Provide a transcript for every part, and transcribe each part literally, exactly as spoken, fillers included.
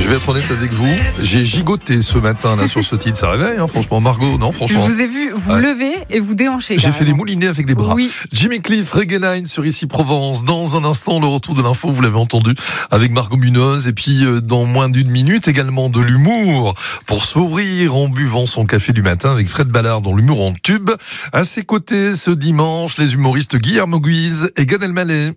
Je vais être honnête avec vous, j'ai gigoté ce matin là sur ce titre, ça réveille, hein, franchement. Margot, non, franchement. Je vous ai vu vous ouais. lever et vous déhancher. J'ai fait les moulinets avec les bras. Oui. Jimmy Cliff, Reggae Nine sur Ici Provence. Dans un instant, le retour de l'info, vous l'avez entendu, avec Margot Munoz. Et puis, euh, dans moins d'une minute, également de l'humour pour sourire en buvant son café du matin avec Fred Ballard dans l'humour en tube. À ses côtés, ce dimanche, les humoristes Guillermo Guise et Gad Elmaleh.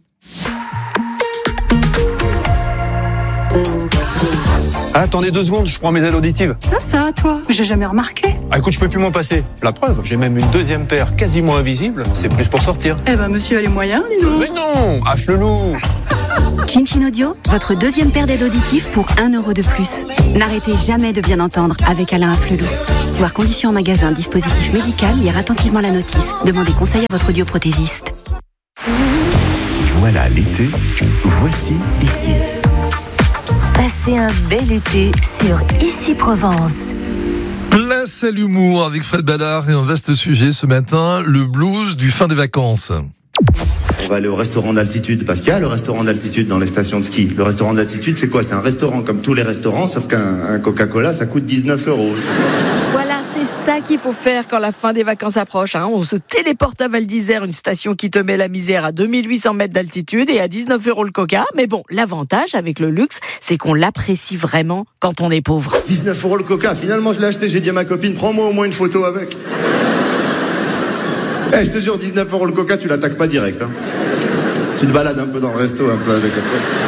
Ah, attendez deux secondes, je prends mes aides auditives. Ça, ça, toi, j'ai jamais remarqué. Ah, écoute, je peux plus m'en passer. La preuve, j'ai même une deuxième paire quasiment invisible. C'est plus pour sortir. Eh ben, monsieur a les moyens, dis donc. Mais non, à Flelou. Chin Chin Audio, votre deuxième paire d'aides auditives pour un euro de plus. N'arrêtez jamais de bien entendre avec Alain Afflelou. Voir conditions en magasin, dispositif médical, lire attentivement la notice. Demandez conseil à votre audioprothésiste. Voilà l'été, voici ici. Passez un bel été sur Ici Provence. Place à l'humour avec Fred Ballard et un vaste sujet ce matin, le blues du fin des vacances. On va aller au restaurant d'altitude, parce qu'il y a le restaurant d'altitude dans les stations de ski. Le restaurant d'altitude, c'est quoi? C'est un restaurant comme tous les restaurants, sauf qu'un un Coca-Cola, ça coûte dix-neuf euros. Voilà, c'est ça qu'il faut faire quand la fin des vacances approche. Hein. On se téléporte à Val d'Isère, une station qui te met la misère à deux mille huit cents mètres d'altitude et à dix-neuf euros le Coca. Mais bon, l'avantage avec le luxe, c'est qu'on l'apprécie vraiment quand on est pauvre. dix-neuf euros le Coca, finalement je l'ai acheté, j'ai dit à ma copine, prends-moi au moins une photo avec. Eh, hey, je te jure, dix-neuf euros le Coca, tu l'attaques pas direct. Hein. Tu te balades un peu dans le resto, un peu avec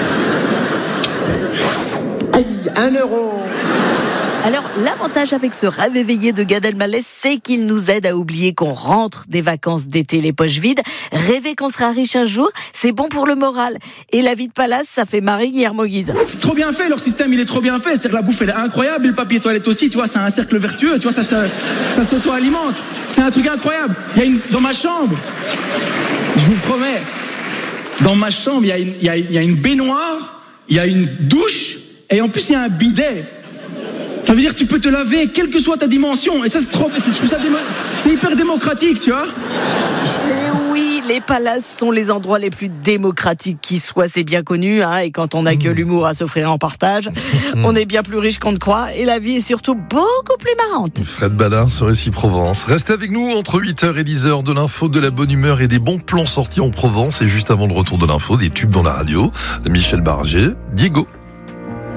ça. Aïe, un euro. Alors, l'avantage avec ce rêve éveillé de Gad Elmaleh, c'est qu'il nous aide à oublier qu'on rentre des vacances d'été les poches vides. Rêver qu'on sera riche un jour, c'est bon pour le moral. Et la vie de palace, ça fait marrer Guillermo Guise. C'est trop bien fait, leur système, il est trop bien fait. C'est-à-dire que la bouffe, elle est incroyable, et le papier toilette aussi, tu vois, c'est un cercle vertueux, tu vois, ça, ça, ça s'auto-alimente. C'est un truc incroyable. Il y a une, dans ma chambre, je vous promets, dans ma chambre, il y a une, il y a, il y a une baignoire, il y a une douche, et en plus, il y a un bidet. Ça veut dire que tu peux te laver, quelle que soit ta dimension. Et ça, c'est trop, c'est, je trouve ça démo, c'est hyper démocratique, tu vois. Et oui, les palaces sont les endroits les plus démocratiques qui soient, c'est bien connu. Hein, et quand on n'a que l'humour à s'offrir en partage, on est bien plus riche qu'on ne croit. Et la vie est surtout beaucoup plus marrante. Fred Ballard sur Ici Provence. Restez avec nous entre huit heures et dix heures, de l'info, de la bonne humeur et des bons plans sortis en Provence. Et juste avant le retour de l'info, des tubes dans la radio. Michel Barger, Diego.